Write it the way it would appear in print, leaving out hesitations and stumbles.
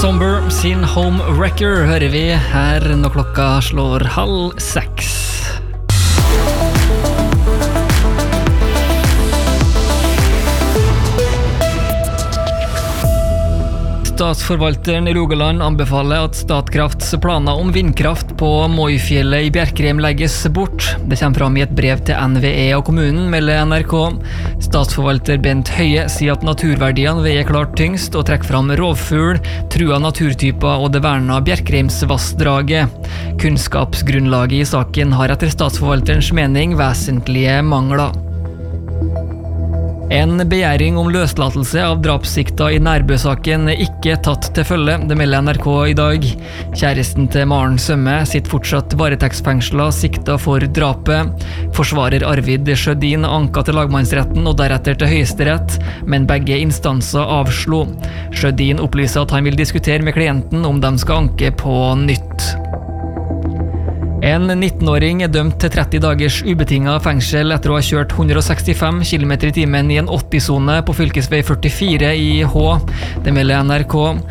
Somber sin Home Wrecker hører vi her når klokka slår 5:30. Statsforvalteren i Rogaland anbefaler at Statkrafts planer om vindkraft på Moifjellet i Bjerkreim legges bort. Det kommer fram i et brev til NVE og kommunen, melder NRK. Statsforvalter Bent Høie sier at naturverdiene veier klart tyngst og trekker fram rovfugl, trua naturtyper og det verna Bjerkreimsvassdraget. Kunnskapsgrunnlaget i saken har etter statsforvalterens mening vesentlige mangler. En begjæring om løslatelse av drapssikta i Nærbø-saken er ikke tatt til følge, det melder NRK i dag. Kjæresten til Maren Sømme sitter fortsatt varetektsfengslet sikta for drapet. Forsvarer Arvid Sjødin anka til lagmannsretten og deretter til Høyesterett, men begge instanser avslo. Sjødin opplyser at han vil diskutere med klienten om de skal anke på nytt. En 19-åring er dømt til 30 dagers ubetinget fengsel etter å ha kjørt 165 km i timen i en 80-sone på fylkesvei 44 i Hå. Det melder NRK.